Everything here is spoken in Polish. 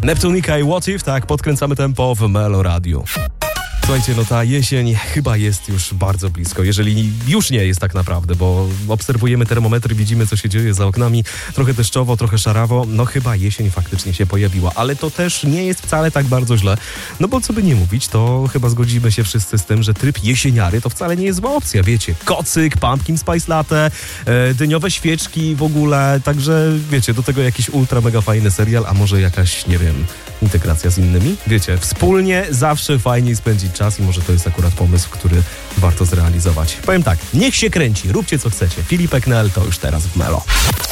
Neptunika i What If, tak, podkręcamy tempo w Melo Radio. Słuchajcie, no ta jesień chyba jest już bardzo blisko, jeżeli już nie jest tak naprawdę, bo obserwujemy termometry, widzimy, co się dzieje za oknami, trochę deszczowo, trochę szarawo, no chyba jesień faktycznie się pojawiła, ale to też nie jest wcale tak bardzo źle, no bo co by nie mówić, to chyba zgodzimy się wszyscy z tym, że tryb jesieniary to wcale nie jest zła opcja, wiecie, kocyk, pumpkin spice latte, dyniowe świeczki w ogóle, także wiecie, do tego jakiś ultra mega fajny serial, a może jakaś, nie wiem, integracja z innymi, wiecie, wspólnie zawsze fajniej spędzić czas i może to jest akurat pomysł, który warto zrealizować. Powiem tak, niech się kręci, róbcie co chcecie. Filipek Nel to już teraz w Melo.